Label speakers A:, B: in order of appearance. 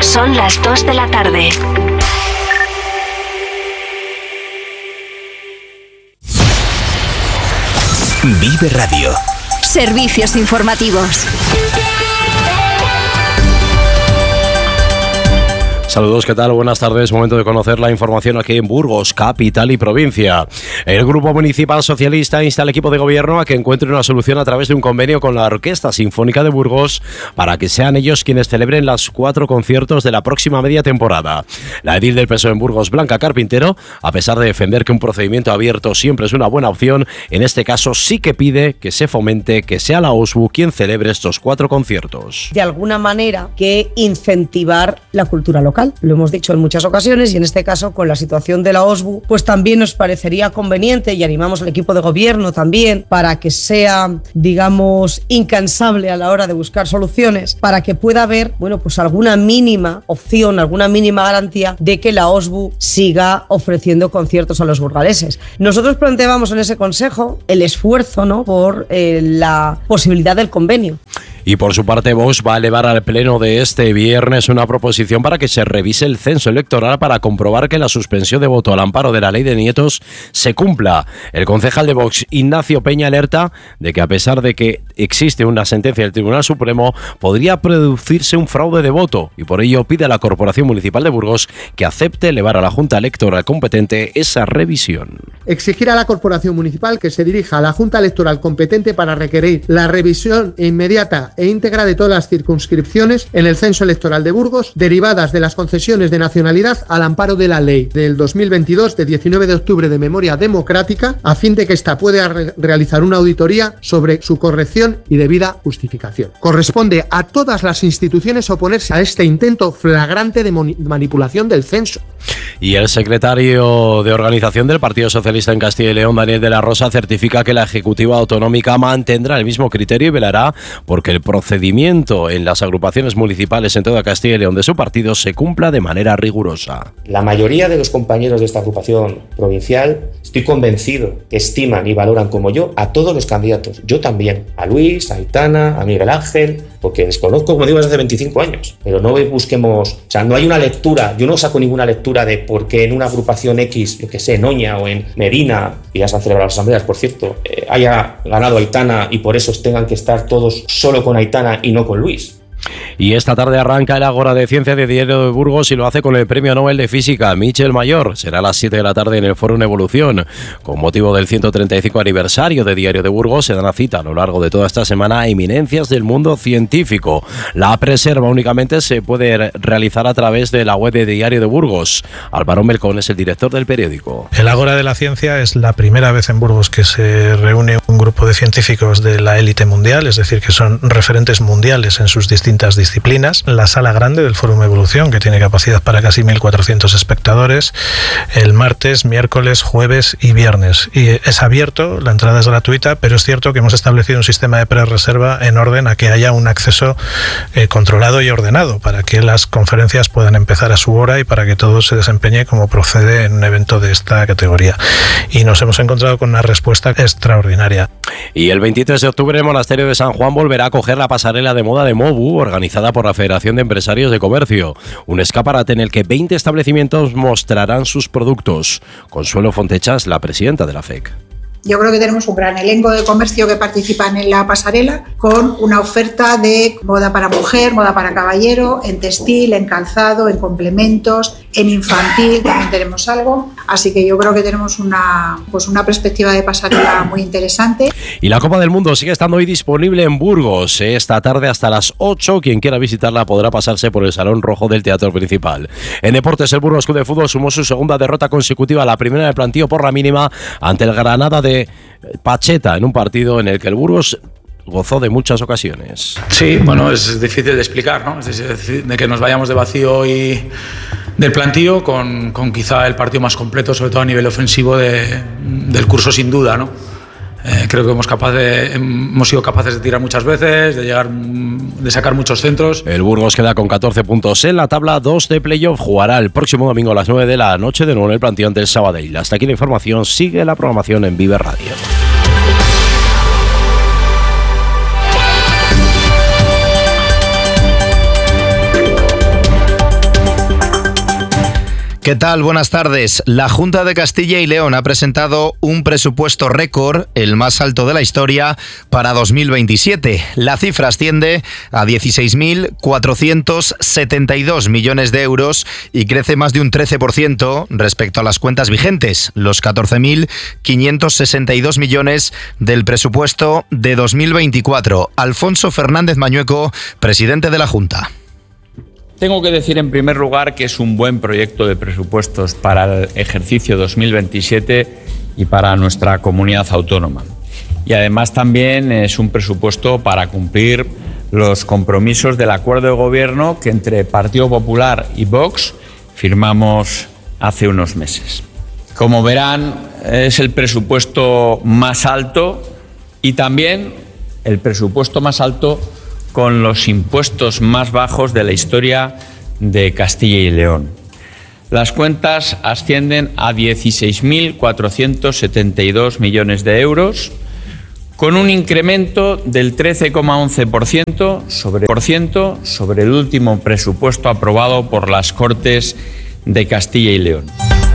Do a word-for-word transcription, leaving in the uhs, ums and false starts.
A: Son las dos de la tarde.
B: Vive Radio.
A: Servicios informativos.
C: Saludos, ¿qué tal? Buenas tardes. Momento de conocer la información aquí en Burgos, capital y provincia. El Grupo Municipal Socialista insta al equipo de gobierno a que encuentre una solución a través de un convenio con la Orquesta Sinfónica de Burgos para que sean ellos quienes celebren los cuatro conciertos de la próxima media temporada. La edil del P S O E en Burgos, Blanca Carpintero, a pesar de defender que un procedimiento abierto siempre es una buena opción, en este caso sí que pide que se fomente que sea la O S B U quien celebre estos cuatro conciertos.
D: De alguna manera que incentivar la cultura local. Lo hemos dicho en muchas ocasiones y en este caso con la situación de la O S B U pues también nos parecería conveniente y animamos al equipo de gobierno también para que sea, digamos, incansable a la hora de buscar soluciones para que pueda haber, bueno, pues alguna mínima opción, alguna mínima garantía de que la O S B U siga ofreciendo conciertos a los burgaleses. Nosotros planteábamos en ese consejo el esfuerzo, ¿no?, por eh, la posibilidad del convenio.
C: Y por su parte, Vox va a elevar al pleno de este viernes una proposición para que se revise el censo electoral para comprobar que la suspensión de voto al amparo de la ley de nietos se cumpla. El concejal de Vox, Ignacio Peña, alerta de que a pesar de que existe una sentencia del Tribunal Supremo, podría producirse un fraude de voto y por ello pide a la Corporación Municipal de Burgos que acepte elevar a la Junta Electoral competente esa revisión.
E: Exigir a la Corporación Municipal que se dirija a la Junta Electoral competente para requerir la revisión inmediata e íntegra de todas las circunscripciones en el censo electoral de Burgos derivadas de las concesiones de nacionalidad al amparo de la ley del dos mil veintidós de diecinueve de octubre de memoria democrática a fin de que ésta pueda re- realizar una auditoría sobre su corrección y debida justificación. Corresponde a todas las instituciones oponerse a este intento flagrante de moni- manipulación del censo.
C: Y el secretario de Organización del Partido Socialista en Castilla y León, Daniel de la Rosa, certifica que la Ejecutiva Autonómica mantendrá el mismo criterio y velará porque el procedimiento en las agrupaciones municipales en toda Castilla y León de su partido se cumpla de manera rigurosa.
F: La mayoría de los compañeros de esta agrupación provincial, estoy convencido que estiman y valoran como yo a todos los candidatos. Yo también, a Luis, a Aitana, a Miguel Ángel, porque les conozco, como digo, desde hace veinticinco años. Pero no busquemos, o sea, no hay una lectura, yo no saco ninguna lectura de por qué en una agrupación X, yo que sé, en Oña o en Medina, y ya se han celebrado las asambleas, por cierto, eh, haya ganado Aitana y por eso tengan que estar todos solo con Aitana y no con Luis.
C: Y esta tarde arranca el Ágora de Ciencia de Diario de Burgos y lo hace con el Premio Nobel de Física, Michel Mayor. Será a las siete de la tarde en el Foro Evolución. Con motivo del ciento treinta y cinco aniversario de Diario de Burgos, se dan cita a lo largo de toda esta semana a eminencias del mundo científico. La preserva únicamente se puede realizar a través de la web de Diario de Burgos. Álvaro Melcón es el director del periódico.
G: El Ágora de la Ciencia es la primera vez en Burgos que se reúne un grupo de científicos de la élite mundial, es decir, que son referentes mundiales en sus distintas disciplinas. La sala grande del Fórum Evolución, que tiene capacidad para casi mil cuatrocientos espectadores, el martes, miércoles, jueves y viernes. Y es abierto, la entrada es gratuita, pero es cierto que hemos establecido un sistema de prerreserva en orden a que haya un acceso eh, controlado y ordenado, para que las conferencias puedan empezar a su hora y para que todo se desempeñe como procede en un evento de esta categoría. Y nos hemos encontrado con una respuesta extraordinaria.
C: Y el veintitrés de octubre el Monasterio de San Juan volverá a acoger la pasarela de moda de Mobu, organizada por la Federación de Empresarios de Comercio. Un escaparate en el que veinte establecimientos mostrarán sus productos. Consuelo Fontechas, la presidenta de la F E C.
H: Yo creo que tenemos un gran elenco de comercio que participan en la pasarela con una oferta de moda para mujer, moda para caballero, en textil, en calzado, en complementos, en infantil también tenemos algo. Así que yo creo que tenemos una, pues una perspectiva de pasarela muy interesante.
C: Y la Copa del Mundo sigue estando hoy disponible en Burgos. Esta tarde hasta las ocho. Quien quiera visitarla podrá pasarse por el Salón Rojo del Teatro Principal. En deportes, el Burgos Club de Fútbol sumó su segunda derrota consecutiva, la primera del plantío por la mínima ante el Granada de Pacheta, en un partido en el que el Burgos gozó de muchas ocasiones.
I: Sí, bueno, es difícil de explicar, ¿no? Es decir, de que nos vayamos de vacío y del plantío con, con quizá el partido más completo, sobre todo a nivel ofensivo de, del curso, sin duda, ¿no? Eh, creo que hemos, capaz de, hemos sido capaces de tirar muchas veces, de llegar, de sacar muchos centros.
C: El Burgos queda con catorce puntos en la tabla, dos de playoff. Jugará el próximo domingo a las nueve de la noche de nuevo en el plantío ante el Sabadell. Hasta aquí la información. Sigue la programación en Vive Radio.
J: ¿Qué tal? Buenas tardes. La Junta de Castilla y León ha presentado un presupuesto récord, el más alto de la historia, para dos mil veintisiete. La cifra asciende a dieciséis mil cuatrocientos setenta y dos millones de euros y crece más de un trece por ciento respecto a las cuentas vigentes, los catorce mil quinientos sesenta y dos millones del presupuesto de dos mil veinticuatro. Alfonso Fernández Mañueco, presidente de la Junta.
K: Tengo que decir en primer lugar que es un buen proyecto de presupuestos para el ejercicio dos mil veintisiete y para nuestra comunidad autónoma. Y además también es un presupuesto para cumplir los compromisos del acuerdo de gobierno que entre Partido Popular y Vox firmamos hace unos meses. Como verán, es el presupuesto más alto y también el presupuesto más alto con los impuestos más bajos de la historia de Castilla y León. Las cuentas ascienden a dieciséis mil cuatrocientos setenta y dos millones de euros, con un incremento del trece coma once por ciento sobre, por ciento sobre el último presupuesto aprobado por las Cortes de Castilla y León.